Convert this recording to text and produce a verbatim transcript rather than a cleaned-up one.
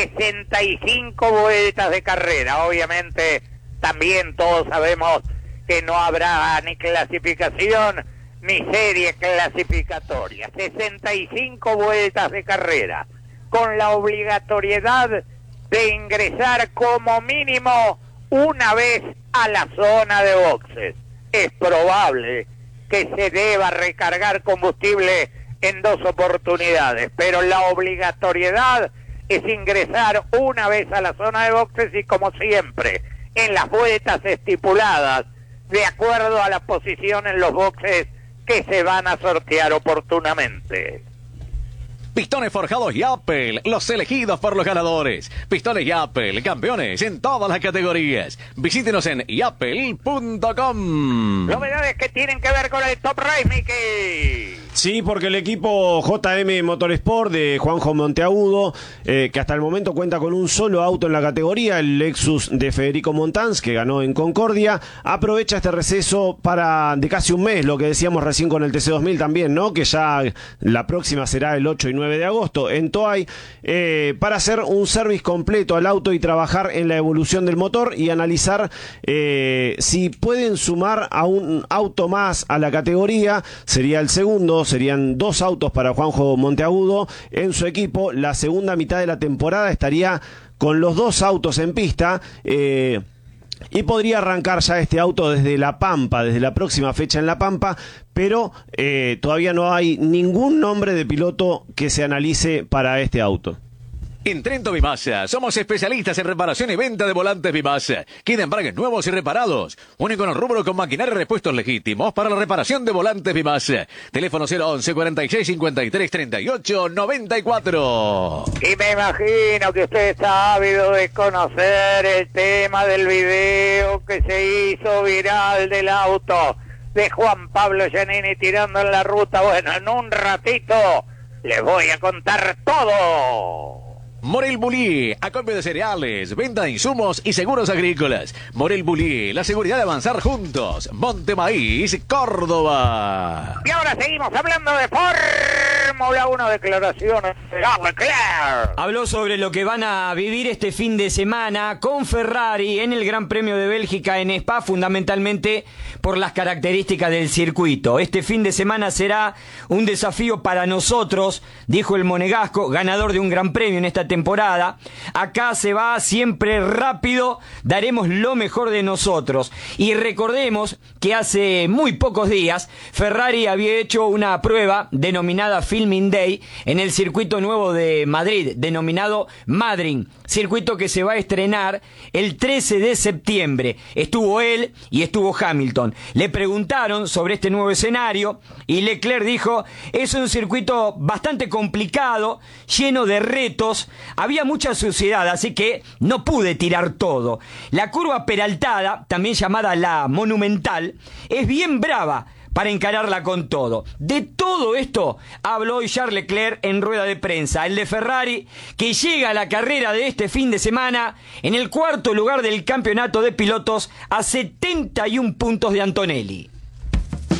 sesenta y cinco vueltas de carrera. Obviamente, también todos sabemos que no habrá ni clasificación ni serie clasificatoria. sesenta y cinco vueltas de carrera, con la obligatoriedad de ingresar como mínimo una vez a la zona de boxes. Es probable que se deba recargar combustible en dos oportunidades, pero la obligatoriedad es ingresar una vez a la zona de boxes y, como siempre, en las vueltas estipuladas, de acuerdo a la posición en los boxes que se van a sortear oportunamente. Pistones Forjados Yapel, los elegidos por los ganadores. Pistones Yapel, campeones en todas las categorías. Visítenos en yapel punto com. Novedades que tienen que ver con el Top Race, Miki. Sí, porque el equipo J M Motorsport de Juanjo Monteagudo, eh, que hasta el momento cuenta con un solo auto en la categoría, el Lexus de Federico Montans, que ganó en Concordia, aprovecha este receso para de casi un mes, lo que decíamos recién con el T C dos mil también, ¿no? Que ya la próxima será el ocho y nueve de agosto en Toay, eh, para hacer un service completo al auto y trabajar en la evolución del motor y analizar eh, si pueden sumar a un auto más a la categoría. Sería el segundo, serían dos autos para Juanjo Monteagudo en su equipo. La segunda mitad de la temporada estaría con los dos autos en pista, eh, y podría arrancar ya este auto desde La Pampa, desde la próxima fecha en La Pampa, pero eh, todavía no hay ningún nombre de piloto que se analice para este auto. En Trento Bimasa, somos especialistas en reparación y venta de volantes Bimasa. Queda embragues nuevos y reparados. Único en el rubro con maquinaria y repuestos legítimos para la reparación de volantes Bimasa. Teléfono cero once, cuarenta y seis, cincuenta y tres, treinta y ocho, noventa y cuatro. Y me imagino que usted está ávido de conocer el tema del video que se hizo viral del auto de Juan Pablo Giannini tirando en la ruta. Bueno, en un ratito les voy a contar todo. Morel Bulí, acopio de cereales, venta de insumos y seguros agrícolas. Morel Bulí, la seguridad de avanzar juntos. Monte Maíz, Córdoba. Y ahora seguimos hablando de Fórmula uno, declaraciones de Charles Leclerc. Habló sobre lo que van a vivir este fin de semana con Ferrari en el Gran Premio de Bélgica en Spa, fundamentalmente por las características del circuito. Este fin de semana será un desafío para nosotros, dijo el monegasco, ganador de un Gran Premio en esta temporada. Acá se va siempre rápido, daremos lo mejor de nosotros. Y recordemos que hace muy pocos días Ferrari había hecho una prueba denominada Filming Day en el circuito nuevo de Madrid, denominado Madrid, circuito que se va a estrenar el trece de septiembre. Estuvo él y estuvo Hamilton. Le preguntaron sobre este nuevo escenario y Leclerc dijo: es un circuito bastante complicado, lleno de retos. Había mucha suciedad, así que no pude tirar todo. La curva peraltada, también llamada la monumental, es bien brava para encararla con todo. De todo esto habló hoy Charles Leclerc en rueda de prensa, el de Ferrari, que llega a la carrera de este fin de semana en el cuarto lugar del campeonato de pilotos a setenta y un puntos de Antonelli.